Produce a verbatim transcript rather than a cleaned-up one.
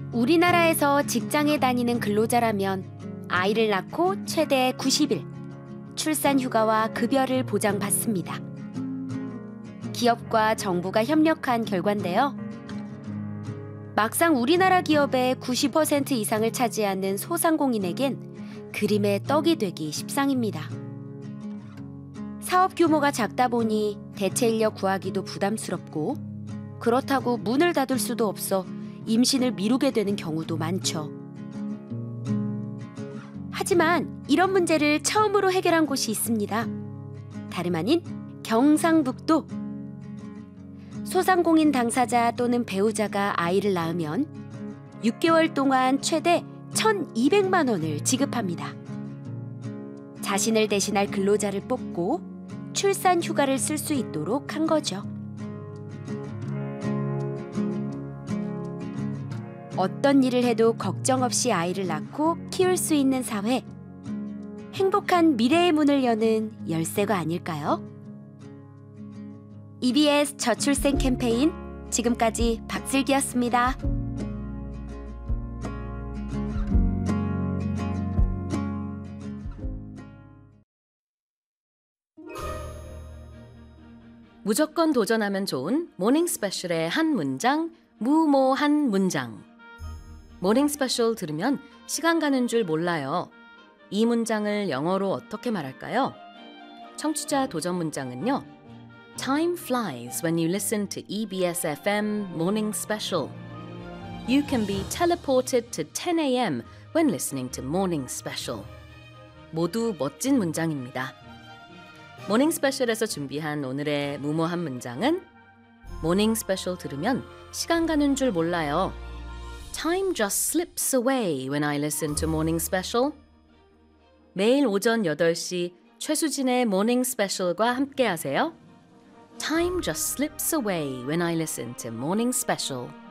우리나라에서 직장에 다니는 근로자라면 아이를 낳고 최대 구십 일, 출산 휴가와 급여를 보장받습니다. 기업과 정부가 협력한 결과인데요. 막상 우리나라 기업의 구십 퍼센트 이상을 차지하는 소상공인에겐 그림의 떡이 되기 십상입니다. 사업 규모가 작다 보니 대체 인력 구하기도 부담스럽고, 그렇다고 문을 닫을 수도 없어 임신을 미루게 되는 경우도 많죠. 하지만 이런 문제를 처음으로 해결한 곳이 있습니다. 다름 아닌 경상북도. 소상공인 당사자 또는 배우자가 아이를 낳으면 육 개월 동안 최대 천이백만 원을 지급합니다. 자신을 대신할 근로자를 뽑고 출산 휴가를 쓸 수 있도록 한 거죠. 어떤 일을 해도 걱정 없이 아이를 낳고 키울 수 있는 사회. 행복한 미래의 문을 여는 열쇠가 아닐까요? 이비에스 저출생 캠페인, 지금까지 박슬기였습니다. 무조건 도전하면 좋은 모닝 스페셜의 한 문장, 무모한 문장. 모닝 스페셜 들으면 시간 가는 줄 몰라요. 이 문장을 영어로 어떻게 말할까요? 청취자 도전 문장은요. Time flies when you listen to 이비에스 에프엠 Morning Special. You can be teleported to ten a.m. when listening to Morning Special. 모두 멋진 문장입니다. 모닝 스페셜에서 준비한 오늘의 무모한 문장은 모닝 스페셜 들으면 시간 가는 줄 몰라요. Time just slips away when I listen to Morning Special. 매일 오전 여덟 시 최수진의 모닝 스페셜과 함께 하세요. Time just slips away when I listen to Morning Special.